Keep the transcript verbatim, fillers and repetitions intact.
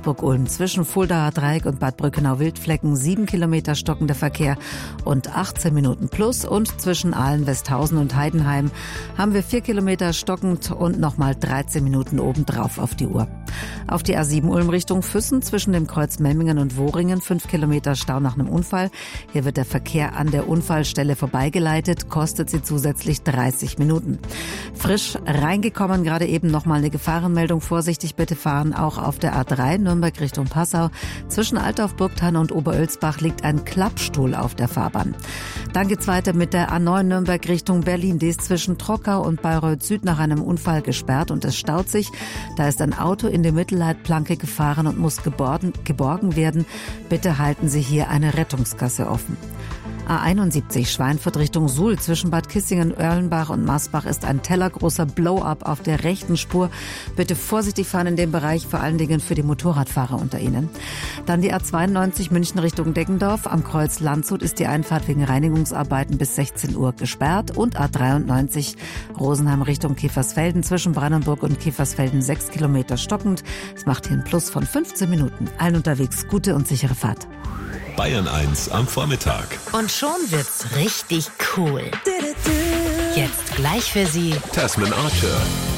Augsburg-Ulm zwischen Fuldaer Dreieck und Bad Brückenau-Wildflecken sieben Kilometer stockender Verkehr und achtzehn Minuten plus. Und zwischen Aalen-Westhausen und Heidenheim haben wir vier Kilometer stockend und nochmal dreizehn Minuten obendrauf auf die Uhr. Auf die A sieben Ulm Richtung Füssen zwischen dem Kreuz Memmingen und Wohringen fünf Kilometer Stau nach einem Unfall. Hier wird der Verkehr an der Unfallstelle vorbeigeleitet, kostet sie zusätzlich dreißig Minuten. Frisch reingekommen, gerade eben nochmal eine Gefahrenmeldung. Vorsichtig bitte fahren, auch auf der A drei Nürnberg Richtung Passau. Zwischen Altdorf, Burgthann und Oberölsbach liegt ein Klappstuhl auf der Fahrbahn. Dann geht's weiter mit der A neun Nürnberg Richtung Berlin. Die ist zwischen Trockau und Bayreuth Süd nach einem Unfall gesperrt und es staut sich. Da ist ein Auto in die Mittelleitplanke gefahren und muss geborgen, geborgen werden. Bitte halten Sie hier eine Rettungsgasse offen. A einundsiebzig Schweinfurt Richtung Suhl zwischen Bad Kissingen, Erlenbach und Masbach ist ein tellergroßer Blow-up auf der rechten Spur. Bitte vorsichtig fahren in dem Bereich, vor allen Dingen für die Motorradfahrer unter Ihnen. Dann die A zweiundneunzig München Richtung Deggendorf. Am Kreuz Landshut ist die Einfahrt wegen Reinigungsarbeiten bis sechzehn Uhr gesperrt. Und A dreiundneunzig Rosenheim Richtung Käfersfelden zwischen Brandenburg und Käfersfelden sechs Kilometer stockend. Es macht hier einen Plus von fünfzehn Minuten. Allen unterwegs gute und sichere Fahrt. Bayern eins am Vormittag. Und schon wird's richtig cool. Jetzt gleich für Sie Tasman Archer.